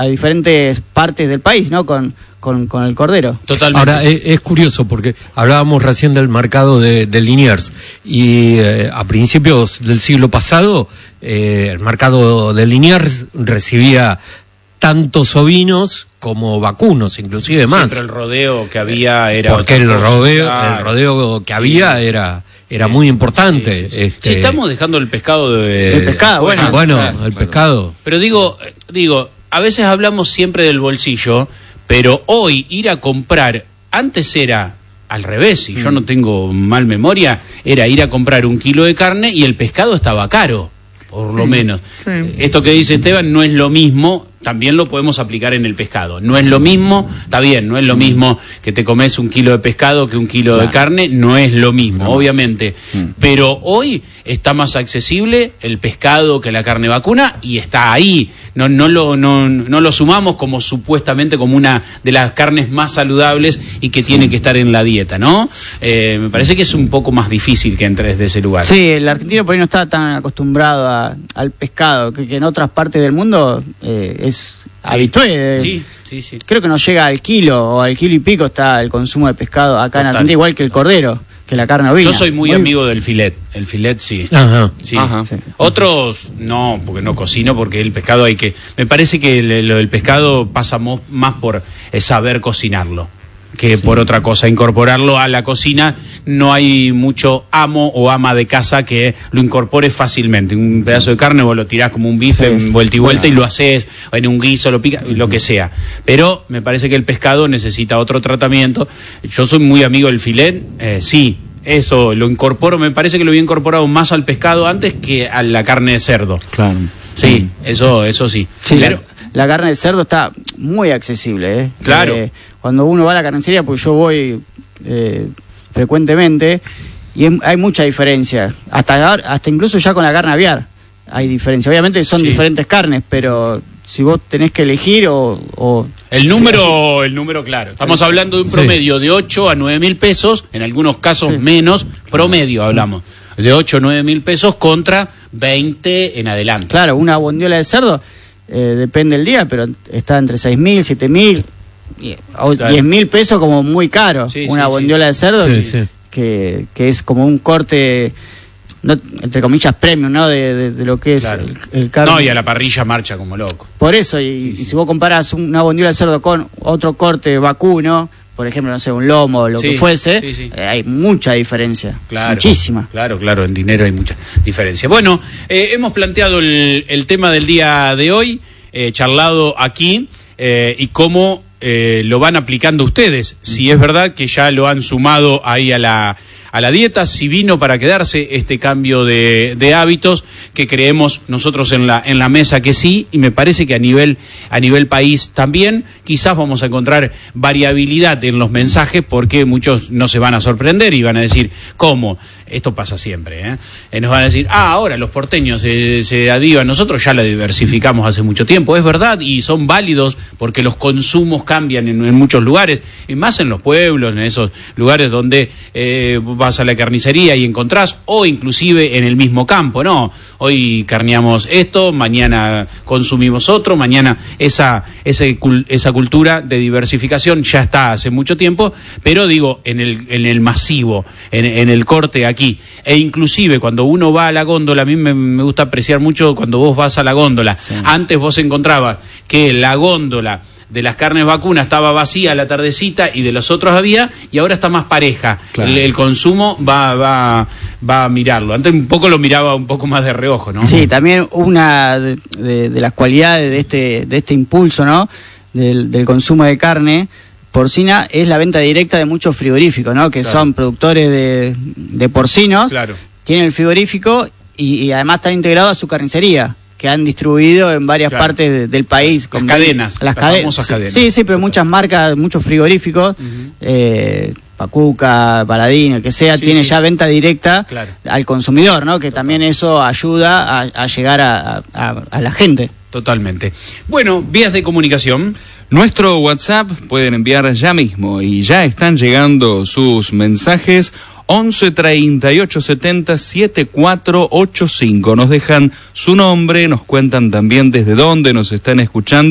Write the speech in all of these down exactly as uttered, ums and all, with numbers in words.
a diferentes partes del país, ¿no? Con, con, con el cordero. Totalmente. Ahora, es, es curioso porque hablábamos recién del mercado de, de Liniers y eh, a principios del siglo pasado eh, el mercado de Liniers recibía tantos ovinos como vacunos, inclusive más. Siempre el rodeo que había era... Porque el rodeo, el rodeo que había sí. era... Era muy importante. Sí, sí, sí. Este... Si estamos dejando el pescado de... El pescado, bueno. Ah, bueno, claro, el pescado. Pero digo, digo, a veces hablamos siempre del bolsillo, pero hoy ir a comprar, antes era al revés, y mm. yo no tengo mal memoria, era ir a comprar un kilo de carne y el pescado estaba caro, por lo sí. menos. Sí. Esto que dice Esteban no es lo mismo, también lo podemos aplicar en el pescado. No es lo mismo, está bien, no es lo mismo que te comes un kilo de pescado que un kilo claro. de carne, no es lo mismo, no obviamente. Mm. Pero hoy está más accesible el pescado que la carne vacuna y está ahí. No, no, lo, no, no lo sumamos como supuestamente como una de las carnes más saludables y que sí. tiene que estar en la dieta, ¿no? Eh, me parece que es un poco más difícil que entre desde ese lugar. Sí, el argentino por ahí no está tan acostumbrado a, al pescado, que, que en otras partes del mundo eh, es sí. habitual. Sí, sí, sí. Creo que no llega al kilo o al kilo y pico está el consumo de pescado acá Total. en Argentina, igual que el cordero, que la carne ovina. Yo soy muy, muy amigo del filet, el filet sí. Ajá. Sí. Ajá. sí. Otros no, porque no cocino, porque el pescado hay que... Me parece que el, el, el pescado pasa mo, más por saber cocinarlo que sí. por otra cosa. Incorporarlo a la cocina, no hay mucho amo o ama de casa que lo incorpore fácilmente. Un pedazo de carne vos lo tirás como un bife sí, vuelta y vuelta bueno. y lo haces en un guiso, lo pica, lo que sea. Pero me parece que el pescado necesita otro tratamiento. Yo soy muy amigo del filet, eh, sí, eso lo incorporo, me parece que lo había incorporado más al pescado antes que a la carne de cerdo. Claro. Sí, eso, eso sí. sí Pero, la, la carne de cerdo está muy accesible, ¿eh? Claro. Eh, cuando uno va a la carnicería, pues yo voy eh, frecuentemente y es, hay mucha diferencia. Hasta, hasta incluso ya con la carne aviar hay diferencia. Obviamente son sí. diferentes carnes, pero si vos tenés que elegir o... o el número, el número claro. Estamos hablando de un promedio sí. de ocho a nueve mil pesos, en algunos casos sí. menos, promedio hablamos. De ocho a nueve mil pesos contra veinte en adelante. Claro, una bondiola de cerdo, eh, depende del día, pero está entre seis mil, siete mil... o claro. diez mil pesos como muy caro, sí, una sí, bondiola sí. de cerdo sí, que, sí. Que, que es como un corte, no, entre comillas, premium, ¿no? De, de, de lo que es claro. el, el carne. No, y a la parrilla marcha como loco. Por eso, y, sí, sí. y si vos comparás una bondiola de cerdo con otro corte vacuno, por ejemplo, no sé, un lomo o lo sí, que fuese, sí, sí. Eh, hay mucha diferencia, claro, muchísima. Claro, claro, en dinero hay mucha diferencia. Bueno, eh, hemos planteado el, el tema del día de hoy, eh, charlado aquí, eh, y cómo... Eh, lo van aplicando ustedes, si es verdad que ya lo han sumado ahí a la, a la dieta, si vino para quedarse este cambio de, de hábitos, que creemos nosotros en la, en la mesa que sí, y me parece que a nivel, a nivel país también, quizás vamos a encontrar variabilidad en los mensajes, porque muchos no se van a sorprender y van a decir, ¿cómo? Esto pasa siempre, ¿eh? Eh, nos van a decir, ah, ahora los porteños se, se adivan, nosotros ya la diversificamos hace mucho tiempo, es verdad, y son válidos porque los consumos cambian en, en muchos lugares, y más en los pueblos, en esos lugares donde eh, vas a la carnicería y encontrás, o inclusive en el mismo campo, ¿no? Hoy carneamos esto, mañana consumimos otro, mañana esa, esa, esa cultura de diversificación ya está hace mucho tiempo, pero digo, en el, en el masivo, en, en el corte aquí, e inclusive cuando uno va a la góndola, a mí me, me gusta apreciar mucho cuando vos vas a la góndola, sí. Antes vos encontrabas que la góndola de las carnes vacunas estaba vacía a la tardecita y de los otros había, y ahora está más pareja, claro. el, el consumo va, va, va a mirarlo, antes un poco lo miraba un poco más de reojo, ¿no? Sí, también una de, de, de las cualidades de este, de este impulso, ¿no? Del, del consumo de carne porcina es la venta directa de muchos frigoríficos, ¿no? Que claro. son productores de, de porcinos, claro. tienen el frigorífico y, y además están integrados a su carnicería, que han distribuido en varias claro. partes de, del país. Las con cadenas, las, las las cade famosas sí, cadenas. Sí, sí, pero muchas marcas, muchos frigoríficos, uh-huh. eh, Pacuca, Paladín, el que sea, sí, tiene sí. ya venta directa claro. al consumidor, ¿no? Que Total. también eso ayuda a, a llegar a, a, a la gente. Totalmente. Bueno, vías de comunicación. Nuestro WhatsApp pueden enviar ya mismo y ya están llegando sus mensajes once treinta y ocho setenta setenta y cuatro ochenta y cinco. Nos dejan su nombre, nos cuentan también desde dónde nos están escuchando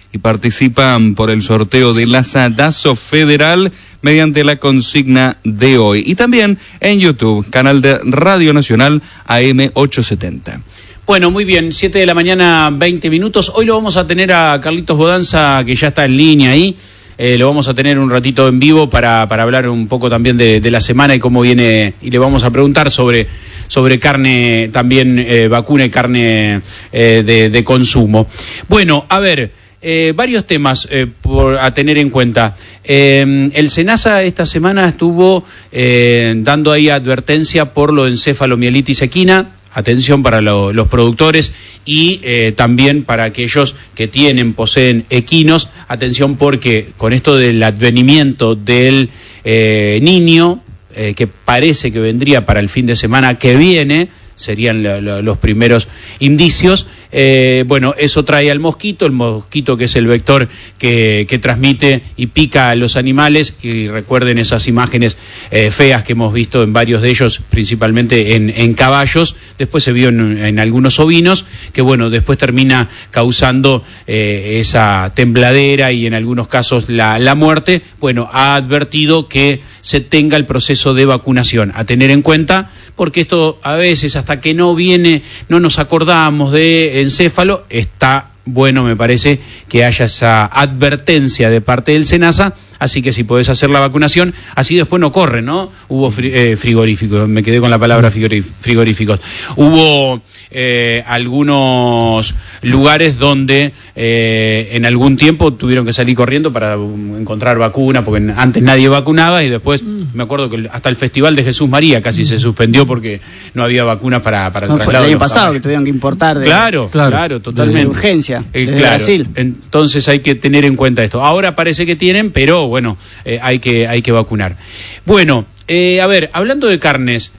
y participan por el sorteo del Asadazo Federal mediante la consigna de hoy. Y también en YouTube, canal de Radio Nacional A M ochocientos setenta. Bueno, muy bien, siete de la mañana, veinte minutos. Hoy lo vamos a tener a Carlitos Bodanza, que ya está en línea ahí. Eh, lo vamos a tener un ratito en vivo para, para hablar un poco también de, de la semana y cómo viene, y le vamos a preguntar sobre, sobre carne, también eh, vacuna y carne eh, de, de consumo. Bueno, a ver, eh, varios temas eh, por, a tener en cuenta. Eh, el SENASA esta semana estuvo eh, dando ahí advertencia por lo de encefalomielitis equina. Atención para lo, los productores y eh, también para aquellos que tienen, poseen equinos. Atención porque con esto del advenimiento del eh, niño, eh, que parece que vendría para el fin de semana que viene, serían lo, lo, los primeros indicios. Eh, bueno, eso trae al mosquito, el mosquito que es el vector que, que transmite y pica a los animales, y recuerden esas imágenes eh, feas que hemos visto en varios de ellos, principalmente en, en caballos, después se vio en, en algunos ovinos, que bueno, después termina causando eh, esa tembladera y en algunos casos la, la muerte. Bueno, ha advertido que se tenga el proceso de vacunación a tener en cuenta, porque esto a veces hasta que no viene, no nos acordamos de encéfalo. Está bueno, me parece, que haya esa advertencia de parte del SENASA, así que si podés hacer la vacunación, así después no corre, ¿no? Hubo fri eh, frigoríficos, me quedé con la palabra frigoríficos. Hubo eh, algunos lugares donde eh, en algún tiempo tuvieron que salir corriendo para um, encontrar vacuna, porque antes nadie vacunaba, y después me acuerdo que hasta el Festival de Jesús María casi se suspendió porque no había vacunas para, para el no, traslado. Fue el año pasado caballos. Que tuvieron que importar de, claro, claro, claro, totalmente. De urgencia, eh, desde claro. Brasil. Entonces hay que tener en cuenta esto. Ahora parece que tienen, pero bueno, eh, hay que hay que vacunar. Bueno, eh, a ver, hablando de carnes,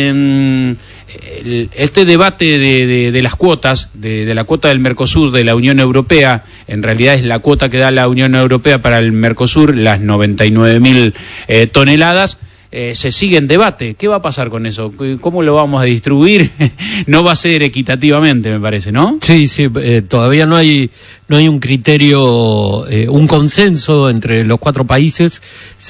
eh, el, este debate de, de, de las cuotas, de, de la cuota del Mercosur, de la Unión Europea, en realidad es la cuota que da la Unión Europea para el Mercosur, las noventa y nueve mil eh, toneladas. Eh, se sigue en debate. ¿Qué va a pasar con eso? ¿Cómo lo vamos a distribuir? No va a ser equitativamente, me parece, ¿no? Sí, sí, eh, todavía no hay no hay un criterio, eh, un consenso entre los cuatro países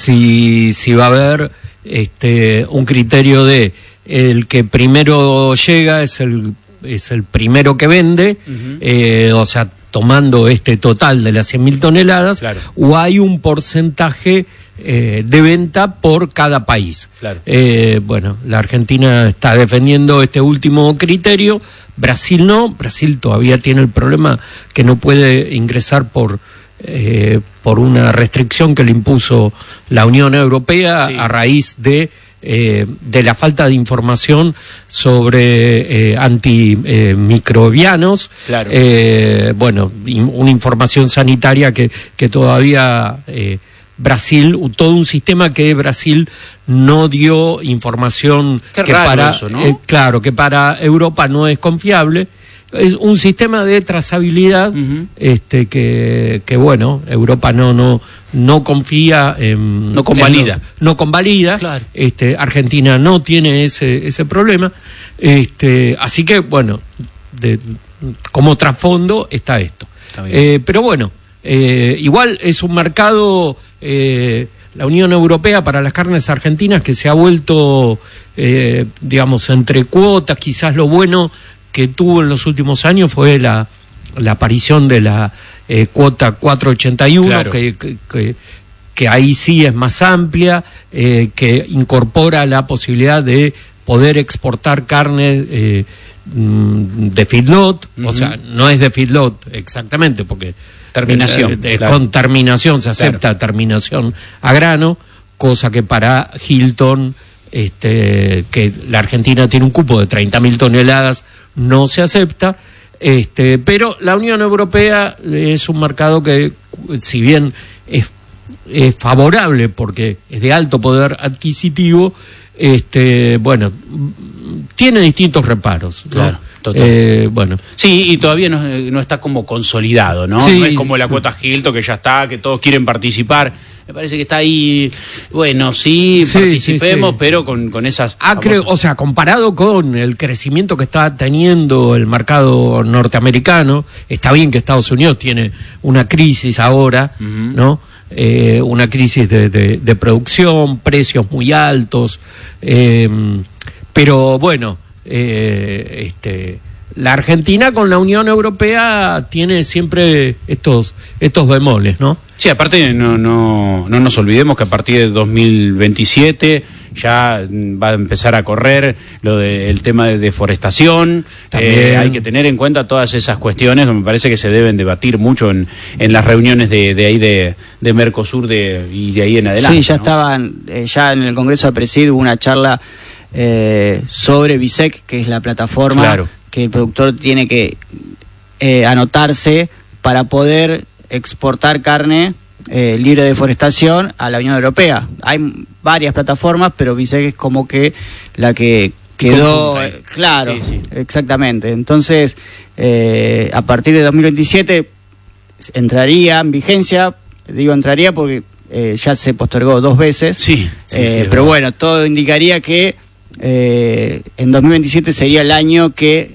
si, si va a haber este, un criterio de el que primero llega es el, es el primero que vende, uh-huh. eh, o sea, tomando este total de las cien mil toneladas, claro. O hay un porcentaje Eh, de venta por cada país. Claro. Eh, bueno, la Argentina está defendiendo este último criterio, Brasil no, Brasil todavía tiene el problema que no puede ingresar por eh, por una restricción que le impuso la Unión Europea, sí. A raíz de eh, de la falta de información sobre eh, antimicrobianos, claro. eh, bueno, una información sanitaria que, que todavía eh, Brasil, todo un sistema que Brasil no dio información. Qué que raro para eso, ¿no? eh, claro, que para Europa no es confiable. Es un sistema de trazabilidad, uh-huh. este que, que bueno, Europa no no no confía en no convalida. En, no, no convalida. Claro. Este Argentina no tiene ese ese problema. Este, así que bueno, de, como trasfondo está esto. Está bien. Eh, pero bueno, eh, igual es un mercado, eh, la Unión Europea para las carnes argentinas, que se ha vuelto, eh, digamos, entre cuotas. Quizás lo bueno que tuvo en los últimos años fue la, la aparición de la eh, cuota cuatrocientos ochenta y uno, claro. que, que, que, que ahí sí es más amplia, eh, que incorpora la posibilidad de poder exportar carne eh, de feedlot, uh-huh. O sea, no es de feedlot exactamente, porque terminación, eh, eh, claro. Con terminación se acepta, claro. Terminación a grano, cosa que para Hilton, este, que la Argentina tiene un cupo de treinta mil toneladas, no se acepta, este, pero la Unión Europea es un mercado que, si bien es, es favorable porque es de alto poder adquisitivo, este, bueno, tiene distintos reparos, ¿no? Claro. Eh, bueno. Sí, y todavía no, no está como consolidado, ¿no? Sí. No es como la cuota Hilton, que ya está, que todos quieren participar. me parece que está ahí, bueno, sí, sí participemos, sí, sí. pero con, con esas... Ah, creo, o sea, comparado con el crecimiento que está teniendo el mercado norteamericano, está bien que Estados Unidos tiene una crisis ahora, uh-huh. ¿no? Eh, una crisis de, de, de producción, precios muy altos, eh, pero bueno, eh, este... la Argentina con la Unión Europea tiene siempre estos estos bemoles, ¿no? Sí, aparte no no no nos olvidemos que a partir de dos mil veintisiete ya va a empezar a correr lo del tema de deforestación. Eh, hay que tener en cuenta todas esas cuestiones que me parece que se deben debatir mucho en, en las reuniones de, de ahí de, de Mercosur de, y de ahí en adelante. Sí, ya ¿no? estaban, eh, ya en el Congreso de Presidio hubo una charla eh, sobre BISEC, que es la plataforma claro. que el productor tiene que eh, anotarse para poder exportar carne eh, libre de deforestación a la Unión Europea. Hay varias plataformas, pero BISEC es como que la que quedó, eh, claro, sí, sí. exactamente. Entonces, eh, a partir de dos mil veintisiete entraría en vigencia, digo entraría porque eh, ya se postergó dos veces, sí, sí, eh, sí pero verdad. Bueno, todo indicaría que eh, en dos mil veintisiete sería el año que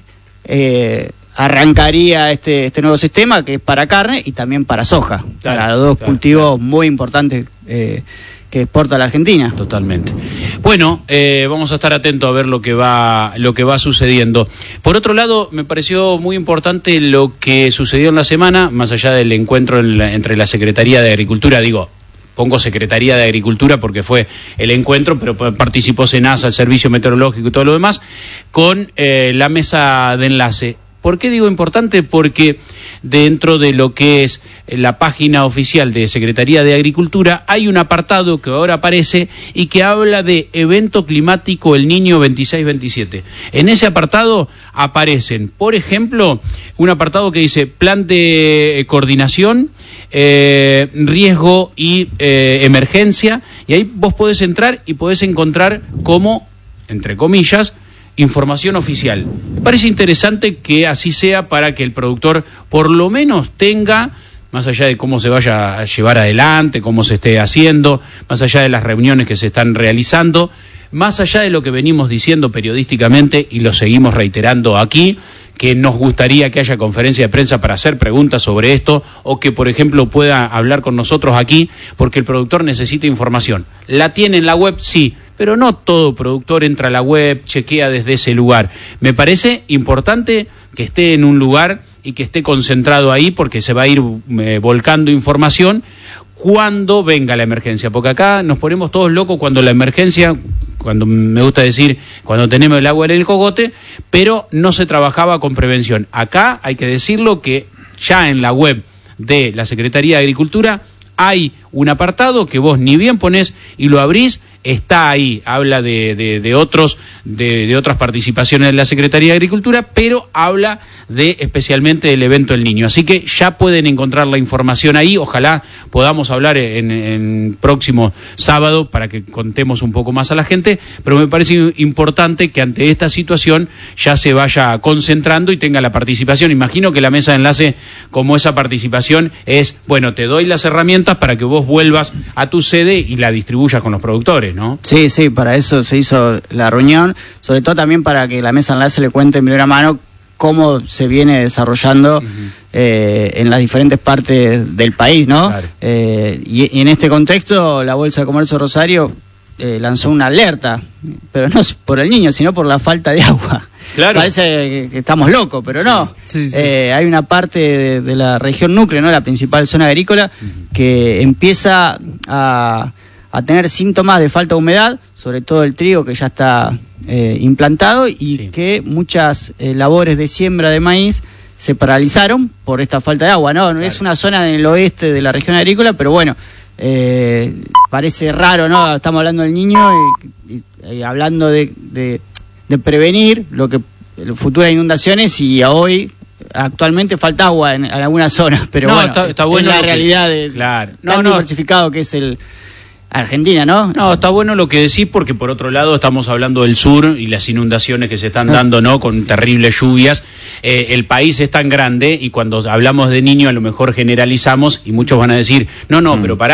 eh, arrancaría este este nuevo sistema, que es para carne y también para soja, claro, para los dos claro, cultivos claro. muy importantes eh, que exporta la Argentina. Totalmente. Bueno, eh, vamos a estar atentos a ver lo que va lo que va sucediendo. Por otro lado, me pareció muy importante lo que sucedió en la semana, más allá del encuentro en la, entre la Secretaría de Agricultura, digo, pongo Secretaría de Agricultura porque fue el encuentro, pero participó SENASA, el Servicio Meteorológico y todo lo demás, con eh, la mesa de enlace. ¿Por qué digo importante? Porque dentro de lo que es la página oficial de Secretaría de Agricultura hay un apartado que ahora aparece y que habla de evento climático El Niño veintiséis veintisiete. En ese apartado aparecen, por ejemplo, un apartado que dice plan de coordinación, eh, riesgo y eh, emergencia, y ahí vos podés entrar y podés encontrar como, entre comillas, información oficial. Me parece interesante que así sea para que el productor por lo menos tenga, más allá de cómo se vaya a llevar adelante, cómo se esté haciendo, más allá de las reuniones que se están realizando, más allá de lo que venimos diciendo periodísticamente y lo seguimos reiterando aquí, que nos gustaría que haya conferencia de prensa para hacer preguntas sobre esto o que, por ejemplo, pueda hablar con nosotros aquí, porque el productor necesita información. ¿La tiene en la web? Sí, pero no todo productor entra a la web, chequea desde ese lugar. Me parece importante que esté en un lugar y que esté concentrado ahí, porque se va a ir eh, volcando información cuando venga la emergencia, porque acá nos ponemos todos locos cuando la emergencia, cuando me gusta decir, cuando tenemos el agua en el cogote, pero no se trabajaba con prevención. Acá hay que decirlo que ya en la web de la Secretaría de Agricultura hay un apartado que vos ni bien ponés y lo abrís, está ahí, habla de, de, de otros, de, de otras participaciones de la Secretaría de Agricultura, pero habla de especialmente del evento El Niño. Así que ya pueden encontrar la información ahí, ojalá podamos hablar en, en próximo sábado para que contemos un poco más a la gente, pero me parece importante que ante esta situación ya se vaya concentrando y tenga la participación. Imagino que la mesa de enlace, como esa participación, es, bueno, te doy las herramientas para que vos vuelvas a tu sede y la distribuyas con los productores, ¿no? Sí, sí, para eso se hizo la reunión, sobre todo también para que la mesa de enlace le cuente en primera mano cómo se viene desarrollando uh-huh. eh, en las diferentes partes del país, ¿no? Claro. Eh, y, y en este contexto, la Bolsa de Comercio Rosario eh, lanzó una alerta, pero no por el niño, sino por la falta de agua. Claro. Parece que, que estamos locos, pero no. Sí, sí, sí. Eh, hay una parte de, de la región núcleo, ¿no? La principal zona agrícola, uh-huh. que empieza a, a tener síntomas de falta de humedad, sobre todo el trigo que ya está eh, implantado, y sí. que muchas eh, labores de siembra de maíz se paralizaron por esta falta de agua, ¿no? Claro. Es una zona en el oeste de la región agrícola, pero bueno, eh, parece raro, ¿no? Estamos hablando del niño y, y, y hablando de, de, de prevenir lo que futuras inundaciones, y a hoy actualmente falta agua en, en algunas zonas, pero no, bueno, está, está bueno es la que, realidad de claro. no, tan no. diversificado que es el Argentina, ¿no? No, está bueno lo que decís, porque por otro lado estamos hablando del sur y las inundaciones que se están dando, ¿no? Con terribles lluvias. Eh, el país es tan grande y cuando hablamos de niños a lo mejor generalizamos y muchos van a decir, no, no, mm. pero pará,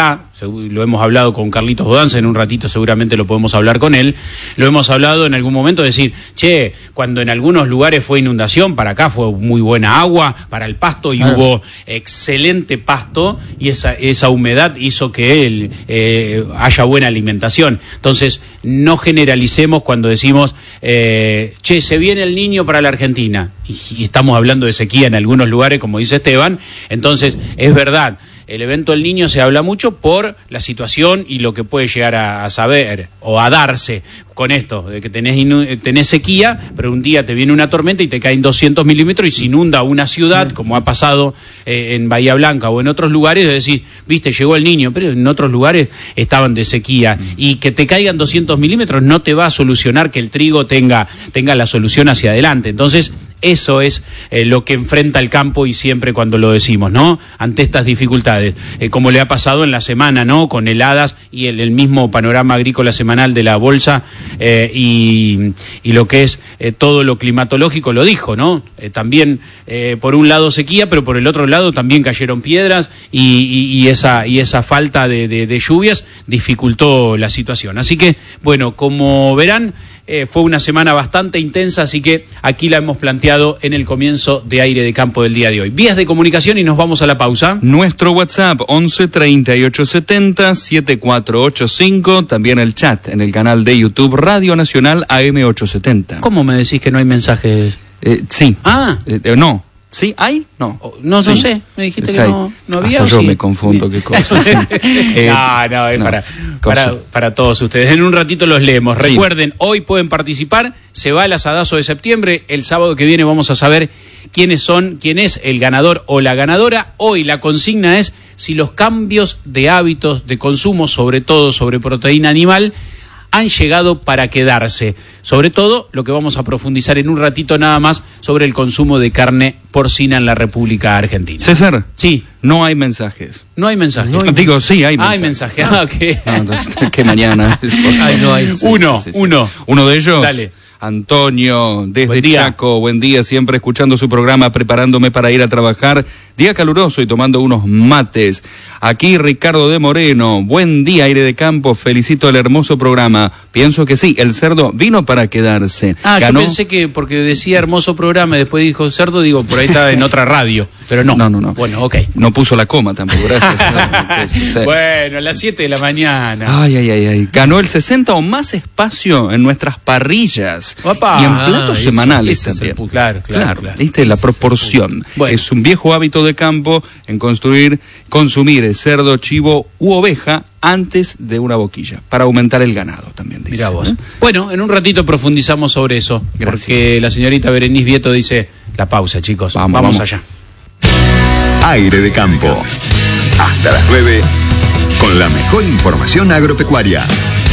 lo hemos hablado con Carlitos Bodanza, en un ratito seguramente lo podemos hablar con él, lo hemos hablado en algún momento, decir, che, cuando en algunos lugares fue inundación, para acá fue muy buena agua, para el pasto, y claro, hubo excelente pasto, y esa, esa humedad hizo que él, eh, haya buena alimentación. Entonces, no generalicemos cuando decimos, eh, che, se viene el Niño para la Argentina, y, y estamos hablando de sequía en algunos lugares, como dice Esteban. Entonces, es verdad, el evento del Niño se habla mucho por la situación y lo que puede llegar a, a saber o a darse con esto, de que tenés, inu- tenés sequía, pero un día te viene una tormenta y te caen doscientos milímetros y se inunda una ciudad, sí, como ha pasado eh, en Bahía Blanca o en otros lugares, de decir, viste, llegó el Niño, pero en otros lugares estaban de sequía, mm. y que te caigan doscientos milímetros no te va a solucionar que el trigo tenga, tenga la solución hacia adelante. Entonces, eso es eh, lo que enfrenta el campo, y siempre cuando lo decimos, ¿no? Ante estas dificultades, eh, como le ha pasado en la semana, ¿no? Con heladas y el, el mismo panorama agrícola semanal de la bolsa, eh, y, y lo que es eh, todo lo climatológico lo dijo, ¿no? Eh, también eh, por un lado sequía, pero por el otro lado también cayeron piedras, y, y, y esa y esa falta de, de, de lluvias dificultó la situación. Así que, bueno, como verán, Eh, fue una semana bastante intensa, así que aquí la hemos planteado en el comienzo de Aire de Campo del día de hoy. Vías de comunicación, y nos vamos a la pausa. Nuestro WhatsApp once treinta y ocho setenta setenta y cuatro ochenta y cinco, también el chat en el canal de YouTube Radio Nacional A M ochocientos setenta. ¿Cómo me decís que no hay mensajes? Eh, sí. Ah. Eh, no. ¿Sí? ¿Hay? No. No, no sí. sé. Me dijiste Está que no, no había. Hasta yo sí. me confundo, qué cosa. Sí. eh, no, no, es no, para, para, para todos ustedes. En un ratito los leemos. Sí. Recuerden, hoy pueden participar. Se va el asadazo de septiembre. El sábado que viene vamos a saber quiénes son, quién es el ganador o la ganadora. Hoy la consigna es si los cambios de hábitos de consumo, sobre todo sobre proteína animal, han llegado para quedarse. Sobre todo, lo que vamos a profundizar en un ratito nada más sobre el consumo de carne porcina en la República Argentina. César. Sí. No hay mensajes. No hay mensajes. No hay... Digo, sí, hay mensajes. Ah, hay mensajes. Ah, okay. No, entonces, que mañana. Ay, no hay. Sí, uno, sí, sí, uno. Uno de ellos. Dale. Antonio, desde buen día. Chaco, buen día, siempre escuchando su programa, preparándome para ir a trabajar, día caluroso y tomando unos mates. Aquí Ricardo de Moreno, buen día, Aire de Campo, felicito el hermoso programa. Pienso que sí, el cerdo vino para quedarse. Ah, Ganó... yo pensé que porque decía hermoso programa y después dijo cerdo, digo, por ahí está en otra radio, pero no. No, no, no. Bueno, ok. No puso la coma tampoco, gracias. Bueno, a las siete de la mañana. Ay, ay, ay, ay. Ganó el sesenta o más espacio en nuestras parrillas. Opa. Y en platos ah, semanales eso, también. El, claro, claro, claro, claro. ¿Viste? La proporción. Es, bueno. es un viejo hábito de campo en construir, consumir el cerdo, chivo u oveja antes de una boquilla, para aumentar el ganado también, dice. Mirá vos. ¿Eh? Bueno, en un ratito profundizamos sobre eso. Gracias. Porque la señorita Berenice Vieto dice, la pausa, chicos. Vamos, vamos, vamos allá. Aire de Campo. Hasta las nueve, con la mejor información agropecuaria.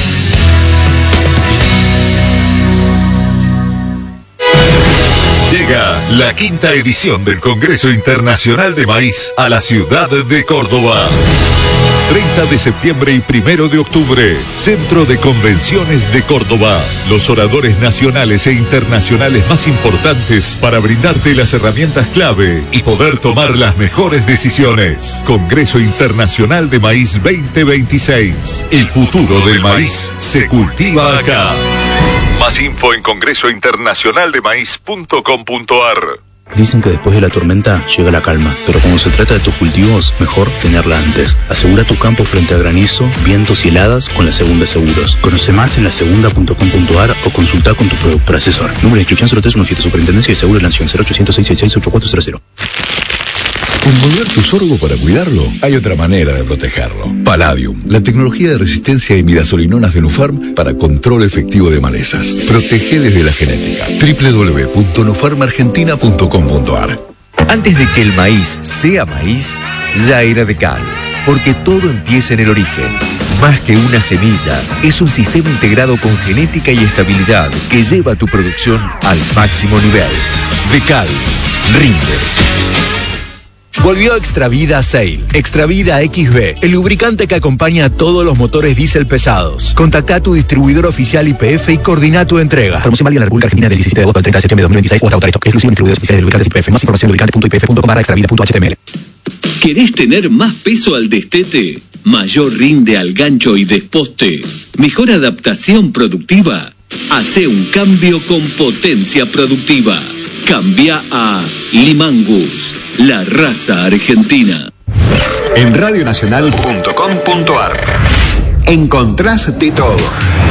Llega la quinta edición del Congreso Internacional de Maíz a la ciudad de Córdoba. treinta de septiembre y primero de octubre, Centro de Convenciones de Córdoba. Los oradores nacionales e internacionales más importantes para brindarte las herramientas clave y poder tomar las mejores decisiones. Congreso Internacional de Maíz veinte veintiséis. El futuro del maíz se cultiva acá. Más info en congreso internacional de maíz punto com punto a r. Dicen que después de la tormenta llega la calma, pero cuando se trata de tus cultivos, mejor tenerla antes. Asegura tu campo frente a granizo, vientos y heladas con la Segunda Seguros. Conoce más en la segunda punto com punto a r o consulta con tu productor asesor. Número de inscripción cero tres uno siete, Superintendencia de Seguros de la Nación, cero ochocientos seis seis seis ocho cuatro cero cero. Envolver tu sorgo para cuidarlo, hay otra manera de protegerlo. Palladium, la tecnología de resistencia a imidazolinonas de Nufarm para control efectivo de malezas. Protege desde la genética. doble u doble u doble u punto nufarm argentina punto com punto a r. Antes de que el maíz sea maíz, ya era de cal. Porque todo empieza en el origen. Más que una semilla, es un sistema integrado con genética y estabilidad que lleva tu producción al máximo nivel. Decal, rinde. Volvió Extravida Sail, Extravida X B, el lubricante que acompaña a todos los motores diésel pesados. Contacta a tu distribuidor oficial Y P F y coordina tu entrega. Promoción válida en la República Argentina del diecisiete de agosto al treinta de septiembre de dos mil veintiséis o hasta Autorizado, exclusivo en distribuidores oficiales de lubricantes Y P F. Más información en lubricante punto i p f punto com barra extravida punto h t m l. ¿Querés tener más peso al destete? mayor rinde al gancho y desposte, mejor adaptación productiva. Hace un cambio con potencia productiva. Cambia a Limangus, la raza argentina. En radionacional punto com punto ar encontrás de todo.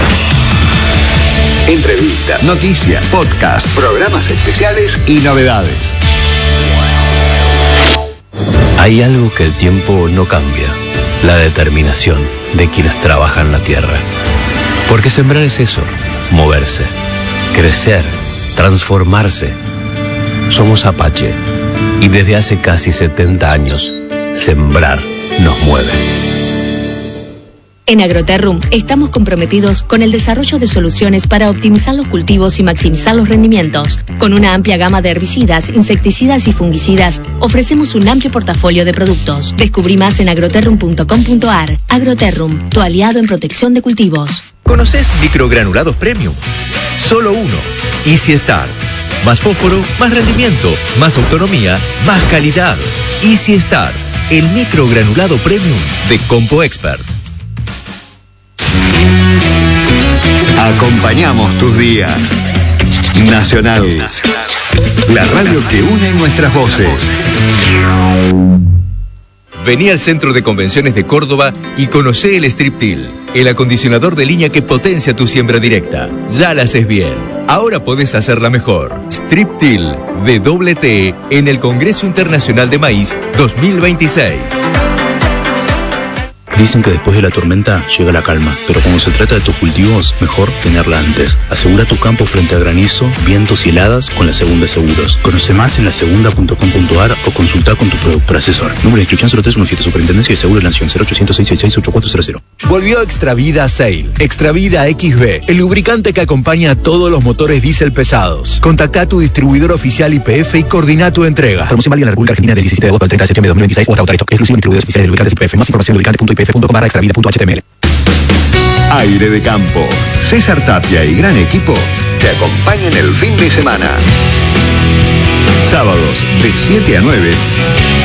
Entrevistas, noticias, podcasts, programas especiales y novedades. Hay algo que el tiempo no cambia: la determinación de quienes trabajan la tierra. Porque sembrar es eso, moverse, crecer, transformarse. Somos Apache y desde hace casi setenta años, sembrar nos mueve. En Agroterrum estamos comprometidos con el desarrollo de soluciones para optimizar los cultivos y maximizar los rendimientos. Con una amplia gama de herbicidas, insecticidas y fungicidas, ofrecemos un amplio portafolio de productos. Descubrí más en agroterrum punto com punto ar. Agroterrum, tu aliado en protección de cultivos. ¿Conoces microgranulados premium? Solo uno. Easy Star. Más fósforo, más rendimiento, más autonomía, más calidad. Easy Star, el microgranulado premium de Compo Expert. Acompañamos tus días. Nacional. La radio que une nuestras voces. Vení al Centro de Convenciones de Córdoba y conocé el Striptil, el acondicionador de línea que potencia tu siembra directa. Ya la haces bien, ahora podés hacerla mejor. Striptil de doble T en el Congreso Internacional de Maíz dos mil veintiséis. Dicen que después de la tormenta llega la calma, pero cuando se trata de tus cultivos, mejor tenerla antes. Asegura tu campo frente a granizo, vientos y heladas con la Segunda Seguros. Conoce más en la segunda punto com punto ar o consulta con tu productor asesor. Número de inscripción cero tres uno siete, Superintendencia de Seguros de la Nación, cero ochocientos seis sesenta y seis, ochenta y cuatro cero cero. Volvió Extravida Sail. Extravida X B, el lubricante que acompaña a todos los motores diésel pesados. Contacta a tu distribuidor oficial Y P F y coordina tu entrega. Promoción válida en la República Argentina del diecisiete de agosto al treinta de septiembre de dos mil veintiséis o hasta Autostock. Exclusivo en distribuidores oficiales de lubricantes Y P F. Más información en lubricante punto i p f punto com barra extravida punto h t m l. Aire de campo. César Tapia y gran equipo te acompañan el fin de semana. Sábados de siete a nueve